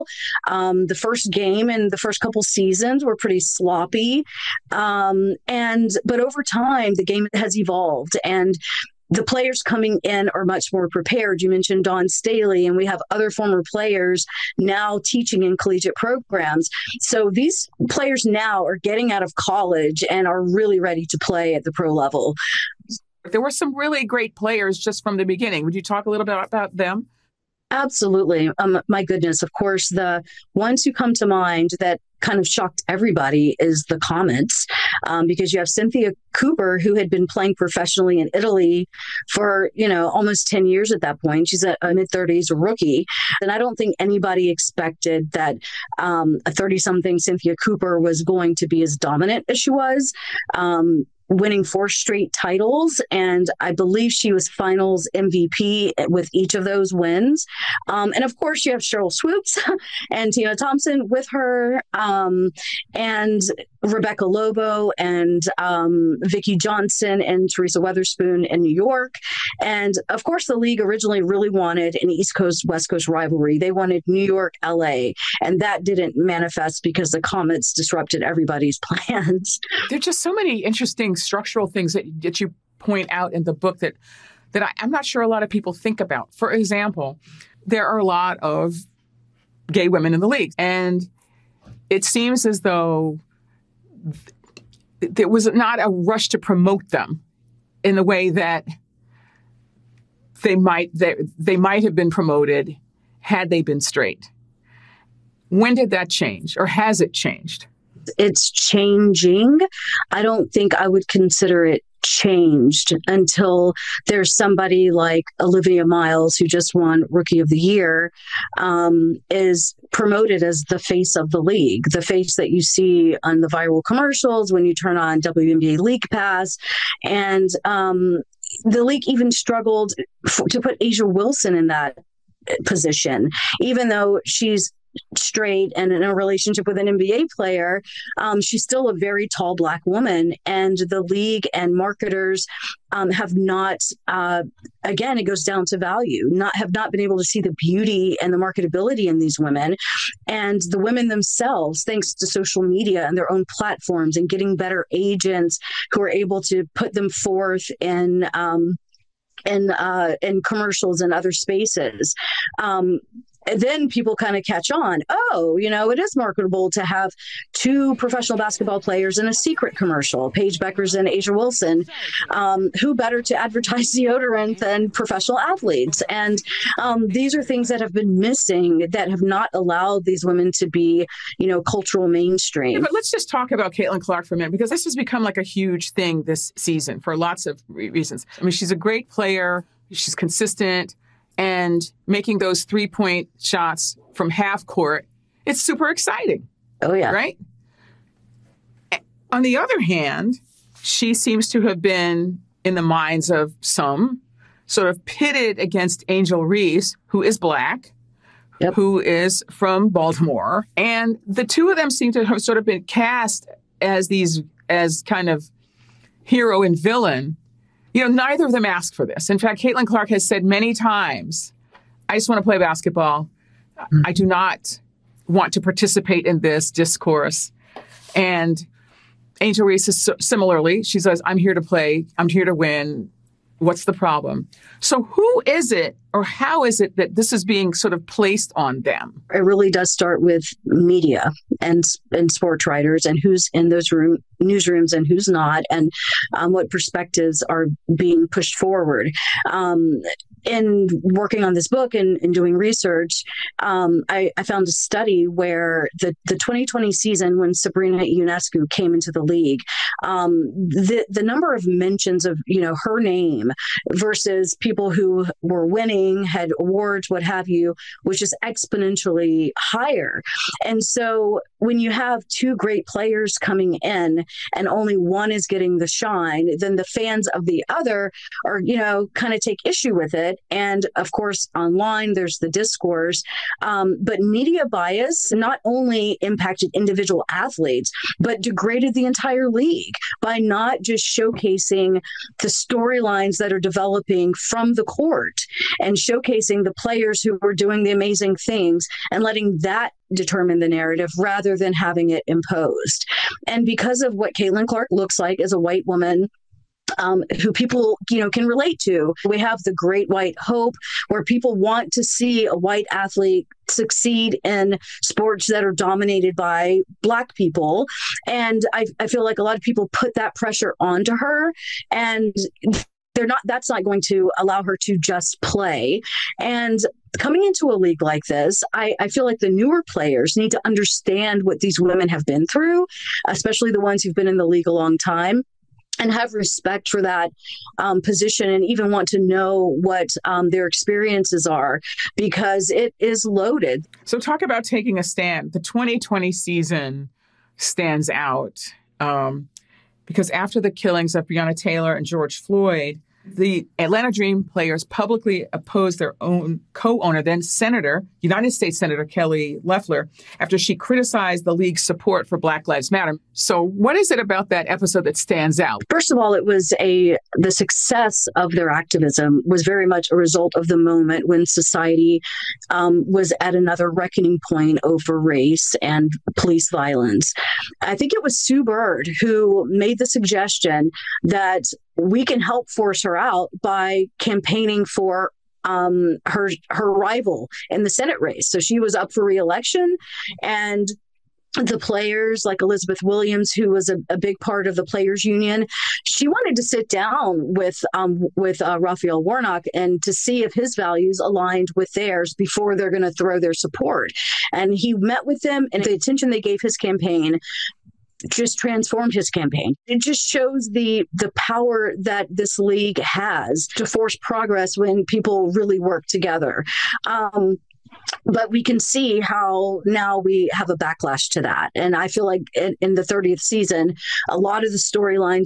The first game and the first couple seasons were pretty sloppy. But over time, the game has evolved, and the players coming in are much more prepared. You mentioned Dawn Staley, and we have other former players now teaching in collegiate programs. So these players now are getting out of college and are really ready to play at the pro level. There were some really great players just from the beginning. Would you talk a little bit about them? Absolutely. My goodness. Of course, the ones who come to mind that kind of shocked everybody is the Comets, because you have Cynthia Cooper, who had been playing professionally in Italy for, almost 10 years at that point. She's a mid-30s rookie. And I don't think anybody expected that a 30-something Cynthia Cooper was going to be as dominant as she was. Winning 4 straight titles, and I believe she was finals MVP with each of those wins. And of course, you have Cheryl Swoops and Tina Thompson with her, and Rebecca Lobo and Vicki Johnson and Teresa Weatherspoon in New York. And of course, the league originally really wanted an East Coast, West Coast rivalry. They wanted New York, LA, and that didn't manifest because the Comets disrupted everybody's plans. There are just so many interesting structural things that you point out in the book that I'm not sure a lot of people think about. For example, there are a lot of gay women in the league, and it seems as though there was not a rush to promote them in the way that they might have been promoted had they been straight. When did that change, or has it changed? It's changing. I don't think I would consider it changed until there's somebody like Olivia Miles, who just won Rookie of the Year, is promoted as the face of the league, the face that you see on the viral commercials when you turn on WNBA League Pass. And the league even struggled to put Asia Wilson in that position, even though she's straight and in a relationship with an NBA player. She's still a very tall Black woman, and the league and marketers have not, again, it goes down to value, have not been able to see the beauty and the marketability in these women. And the women themselves, thanks to social media and their own platforms and getting better agents who are able to put them forth in commercials and other spaces. And then people kind of catch on. Oh, it is marketable to have 2 professional basketball players in a secret commercial, Paige Beckers and Asia Wilson. Who better to advertise deodorant than professional athletes? And these are things that have been missing, that have not allowed these women to be, cultural mainstream. Yeah, but let's just talk about Caitlin Clark for a minute, because this has become like a huge thing this season for lots of reasons. I mean, she's a great player. She's consistent. And making those 3-point shots from half court, it's super exciting. Oh, yeah. Right? On the other hand, she seems to have been, in the minds of some, sort of pitted against Angel Reese, who is Black, yep, who is from Baltimore. And the two of them seem to have sort of been cast as kind of hero and villain. Neither of them asked for this. In fact, Caitlin Clark has said many times, I just want to play basketball. I do not want to participate in this discourse. And Angel Reese is similarly, she says, I'm here to play. I'm here to win. What's the problem? So who is it, or how is it that this is being sort of placed on them? It really does start with media and sports writers, and who's in those newsrooms and who's not, and what perspectives are being pushed forward. In working on this book and doing research, I found a study where the 2020 season, when Sabrina Ionescu came into the league, the number of mentions of her name versus people who were winning, had awards, what have you, was just exponentially higher. And so when you have 2 great players coming in and only one is getting the shine, then the fans of the other are kind of take issue with it. it. And of course, online, there's the discourse. But media bias not only impacted individual athletes, but degraded the entire league by not just showcasing the storylines that are developing from the court and showcasing the players who were doing the amazing things and letting that determine the narrative rather than having it imposed. And because of what Caitlin Clark looks like as a white woman, who people, can relate to. We have the Great White Hope, where people want to see a white athlete succeed in sports that are dominated by Black people. And I feel like a lot of people put that pressure onto her, and that's not going to allow her to just play. And coming into a league like this, I feel like the newer players need to understand what these women have been through, especially the ones who've been in the league a long time, and have respect for that position, and even want to know what their experiences are, because it is loaded. So talk about taking a stand. The 2020 season stands out because after the killings of Breonna Taylor and George Floyd, the Atlanta Dream players publicly opposed their own co-owner, then United States Senator Kelly Loeffler, after she criticized the league's support for Black Lives Matter. So what is it about that episode that stands out? First of all, it was the success of their activism was very much a result of the moment when society was at another reckoning point over race and police violence. I think it was Sue Bird who made the suggestion that we can help force her out by campaigning for her rival in the Senate race. So she was up for re-election, and the players like Elizabeth Williams, who was a big part of the players union, she wanted to sit down with Raphael Warnock and to see if his values aligned with theirs before they're going to throw their support. And he met with them, and the attention they gave his campaign just transformed his campaign. It just shows the power that this league has to force progress when people really work together. But we can see how now we have a backlash to that. And I feel like in the 30th season, a lot of the storylines